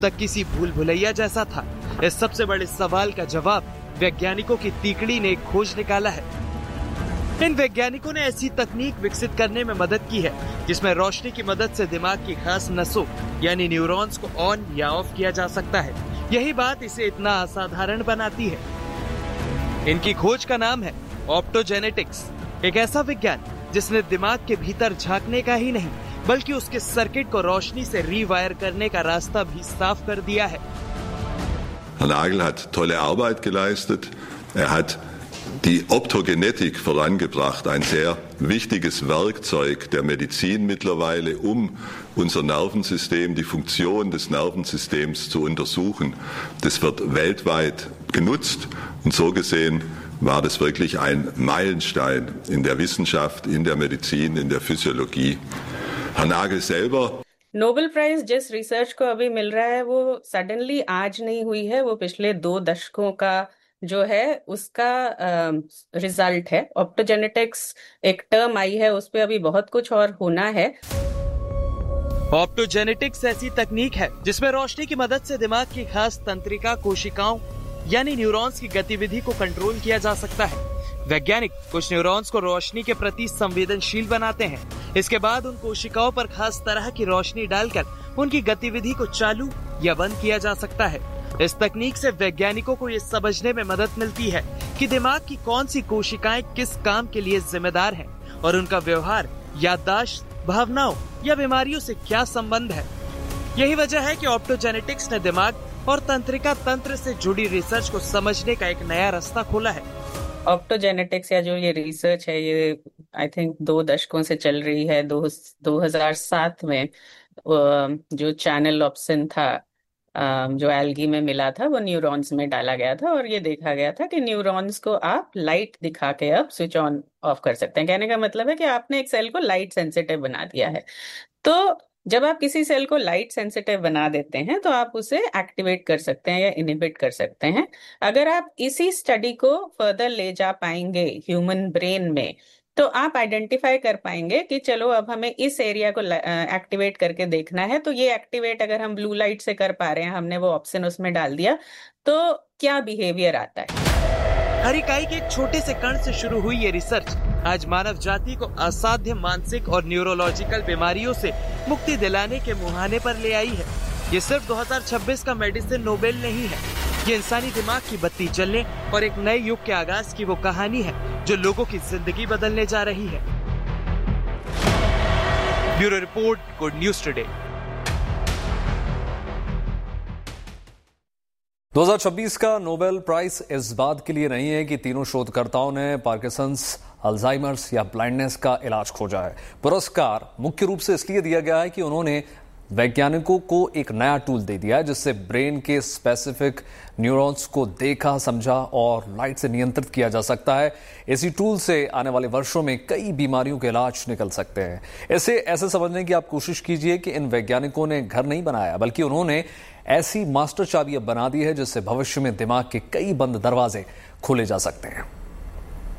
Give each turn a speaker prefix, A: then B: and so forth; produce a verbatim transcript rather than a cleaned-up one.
A: तक किसी भूल भुलैया जैसा था। इस सबसे बड़े सवाल का जवाब वैज्ञानिकों की तीकड़ी ने एक खोज निकाला है। इन वैज्ञानिकों ने ऐसी तकनीक विकसित करने में मदद की है जिसमें रोशनी की मदद से दिमाग की खास नसों यानी न्यूरॉन्स को ऑन या ऑफ किया जा सकता है। यही बात इसे इतना असाधारण बनाती है। इनकी खोज का नाम है ऑप्टोजेनेटिक्स, एक ऐसा विज्ञान जिसने दिमाग के भीतर झांकने का ही नहीं बल्कि उसके सर्किट को रोशनी से रीवायर करने का रास्ता भी साफ कर दिया है।
B: Herr Nagel hat tolle Arbeit geleistet. Er hat die Optogenetik vorangebracht, ein sehr wichtiges Werkzeug der Medizin mittlerweile, um unser Nervensystem, die Funktion des Nervensystems zu untersuchen. Das wird weltweit genutzt und so gesehen war das wirklich ein Meilenstein in der Wissenschaft, in der Medizin, in der Physiologie. Herr Nagel selber
C: Nobel prize जिस research को अभी मिल रहा है वो suddenly आज नहीं हुई है, वो पिछले दो दशकों का जो है उसका रिजल्ट है। ऑप्टोजेनेटिक्स एक टर्म आई है, उस पे अभी बहुत कुछ और होना है।
A: ऑप्टोजेनेटिक्स ऐसी तकनीक है जिसमें रोशनी की मदद से दिमाग की खास तंत्रिका कोशिकाओं यानी न्यूरॉन्स की गतिविधि को कंट्रोल किया जा सकता है। वैज्ञानिक कुछ न्यूरॉन्स को रोशनी के प्रति संवेदनशील बनाते हैं। इसके बाद उन कोशिकाओं पर खास तरह की रोशनी डालकर उनकी गतिविधि को चालू या बंद किया जा सकता है। इस तकनीक से वैज्ञानिकों को ये समझने में मदद मिलती है कि दिमाग की कौन सी कोशिकाएं किस काम के लिए जिम्मेदार हैं और उनका व्यवहार, याददाश्त, भावनाओं या बीमारियों से क्या संबंध है। यही वजह है कि ऑप्टोजेनेटिक्स ने दिमाग और तंत्रिका तंत्र से जुड़ी रिसर्च को समझने का एक नया रास्ता खोला है।
C: ऑप्टोजेनेटिक्स या जो ये रिसर्च है ये आई थिंक दो दशकों से चल रही है। दो दो हजार सात में जो चैनल ऑप्सिन था जो एल्गी में मिला था वो न्यूरॉन्स में डाला गया था और ये देखा गया था कि न्यूरॉन्स को आप लाइट दिखा के अब स्विच ऑन ऑफ कर सकते हैं। कहने का मतलब है कि आपने एक सेल को लाइट सेंसिटिव बना दिया है। तो जब आप किसी सेल को लाइट सेंसिटिव बना देते हैं तो आप उसे एक्टिवेट कर सकते हैं या इनहिबिट कर सकते हैं। अगर आप इसी स्टडी को फर्दर ले जा पाएंगे ह्यूमन ब्रेन में तो आप आइडेंटिफाई कर पाएंगे कि चलो अब हमें इस एरिया को एक्टिवेट करके देखना है। तो ये एक्टिवेट अगर हम ब्लू लाइट से कर पा रहे हैं, हमने वो ऑप्शन उसमें डाल दिया, तो क्या बिहेवियर आता है।
A: हर इकाई के एक छोटे से कण से शुरू हुई ये रिसर्च आज मानव जाति को असाध्य मानसिक और न्यूरोलॉजिकल बीमारियों से मुक्ति दिलाने के मुहाने पर ले आई है। ये सिर्फ दो हज़ार छब्बीस का मेडिसिन नोबेल नहीं है, ये इंसानी दिमाग की बत्ती जलने और एक नए युग के आगाज की वो कहानी है जो लोगों की जिंदगी बदलने जा रही है। Bureau report, good news today.
D: दो हज़ार छब्बीस का नोबेल प्राइज इस बात के लिए नहीं है कि तीनों शोधकर्ताओं ने पार्किंसंस, अल्जाइमर्स या ब्लाइंडनेस का इलाज खोजा है। पुरस्कार मुख्य रूप से इसलिए दिया गया है कि उन्होंने वैज्ञानिकों को एक नया टूल दे दिया है जिससे ब्रेन के स्पेसिफिक न्यूरॉन्स को देखा, समझा और लाइट से नियंत्रित किया जा सकता है। इसी टूल से आने वाले वर्षों में कई बीमारियों के इलाज निकल सकते हैं। इसे ऐसे समझने की आप कोशिश कीजिए कि इन वैज्ञानिकों ने घर नहीं बनाया बल्कि उन्होंने ऐसी मास्टर चाबी अब बना दी है जिससे भविष्य में दिमाग के कई बंद दरवाजे खोले जा सकते हैं।